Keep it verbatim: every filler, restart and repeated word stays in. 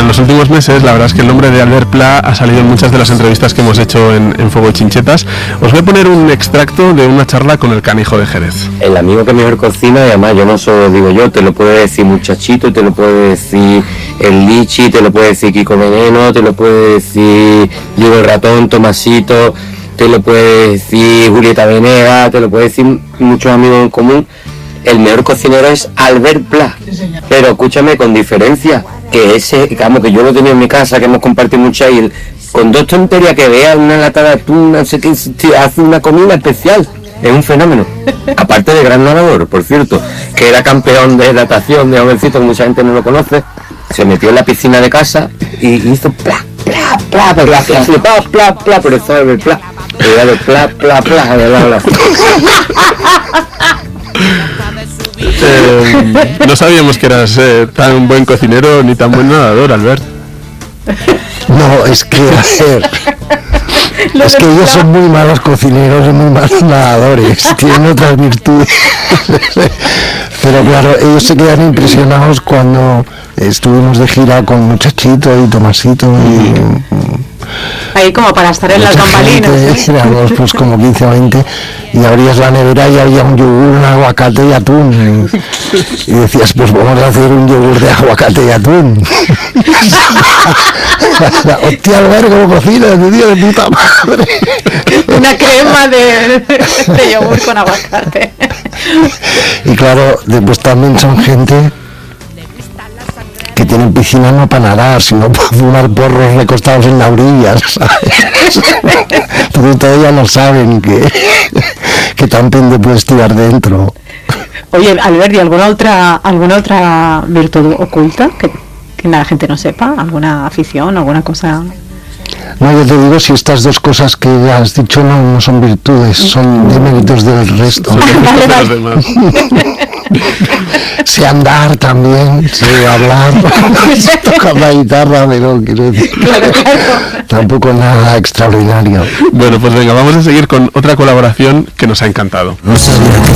los últimos meses la verdad es que el nombre de Albert Pla ha salido en muchas de las entrevistas que hemos hecho en, en Fuego y Chinchetas. Os voy a poner un extracto de una charla con el Canijo de Jerez. El amigo que mejor cocina, y además yo no solo digo yo, te lo puede decir Muchachito, te lo puede decir el Lichi, te lo puede decir Kiko Veneno, te lo puede decir Diego el Ratón, Tomasito, te lo puede decir Julieta Venegas, te lo puede decir muchos amigos en común. El mejor cocinero es Albert Pla, pero escúchame, con diferencia, que ese, digamos que yo lo tenía en mi casa, que hemos compartido mucho, y el, con dos tonterías que vea una lata de atún, no sé qué, hace una comida especial, es un fenómeno. Aparte de gran nadador, por cierto, que era campeón de natación de jovencito, que mucha gente no lo conoce, se metió en la piscina de casa y hizo pla, pla, pla, pla, pla, pla, pla, pla, pla, por eso Albert Pla, pla, pla, pla, pla, pla. Eh, no sabíamos que eras eh, tan buen cocinero ni tan buen nadador, Albert. No, es que, a ver, es que ellos son muy malos cocineros y muy malos nadadores, tienen otras virtudes. Pero claro, ellos se quedan impresionados cuando estuvimos de gira con Muchachito y Tomasito y... Ahí como para estar en las bambalinas, ¿eh? Éramos pues como quince o veinte y abrías la nevera y había un yogur, un aguacate y atún y, y decías, pues vamos a hacer un yogur de aguacate y atún. Hostia, Albert, ¿cómo cocinas, tío, de puta madre? Una crema de, de yogur con aguacate. Y claro, después también son gente que tienen piscina no para nadar, sino para fumar porros recostados en la orilla, ¿sabes? Entonces todavía no saben que, que también te puedes tirar dentro. Oye, Albert, ¿y alguna otra, alguna otra virtud oculta que, que la gente no sepa? ¿Alguna afición, alguna cosa? No, yo te digo, si estas dos cosas que has dicho no, no son virtudes, son deméritos del resto. Son deméritos de los demás. Sé andar también, sé hablar, tocar la guitarra, pero quiero decir, Claro, claro. tampoco nada extraordinario. Bueno, pues venga, vamos a seguir con otra colaboración que nos ha encantado. No sabía que